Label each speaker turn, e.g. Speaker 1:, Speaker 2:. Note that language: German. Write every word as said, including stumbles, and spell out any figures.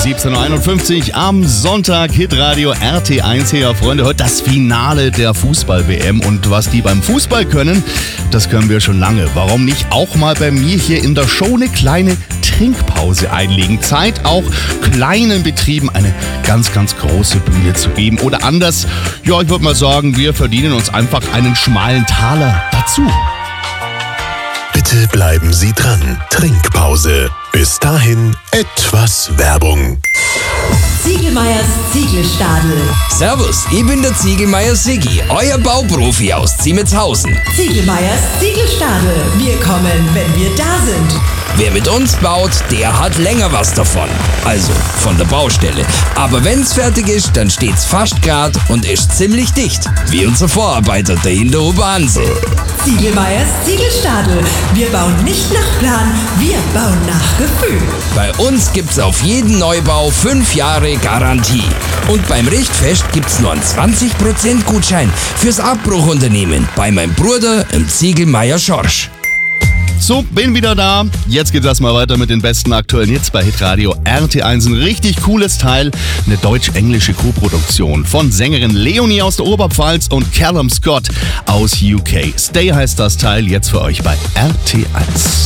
Speaker 1: siebzehn Uhr einundfünfzig am Sonntag, Hitradio R T eins hier, Freunde. Heute das Finale der Fußball-W M. Und was die beim Fußball können, das können wir schon lange. Warum nicht auch mal bei mir hier in der Show eine kleine Trinkpause einlegen? Zeit, auch kleinen Betrieben eine ganz, ganz große Bühne zu geben. Oder anders, ja, ich würde mal sagen, wir verdienen uns einfach einen schmalen Taler dazu.
Speaker 2: Bitte bleiben Sie dran. Trinkpause. Bis dahin etwas Werbung.
Speaker 3: Ziegelmeyers Ziegelstadel.
Speaker 4: Servus, ich bin der Ziegelmeyer Siggi, euer Bauprofi aus Ziemetshausen.
Speaker 3: Ziegelmeyers Ziegelstadel. Wir kommen, wenn wir da sind.
Speaker 4: Wer mit uns baut, der hat länger was davon. Also von der Baustelle. Aber wenn's fertig ist, dann steht's fast grad und ist ziemlich dicht. Wie unser Vorarbeiter, der in der Oberhanse.
Speaker 3: Ziegelmeyers Ziegelstadel. Wir bauen nicht nach Plan, wir bauen nach Gefühl.
Speaker 4: Bei uns gibt's auf jeden Neubau fünf Jahre Garantie. Und beim Richtfest gibt's nur einen zwanzig Prozent Gutschein fürs Abbruchunternehmen bei meinem Bruder im Ziegelmeyer Schorsch.
Speaker 1: So, bin wieder da. Jetzt geht das mal weiter mit den besten aktuellen Hits bei Hitradio R T eins. Ein richtig cooles Teil, eine deutsch-englische Co-Produktion von Sängerin Leonie aus der Oberpfalz und Callum Scott aus U K. Stay heißt das Teil jetzt für euch bei R T eins.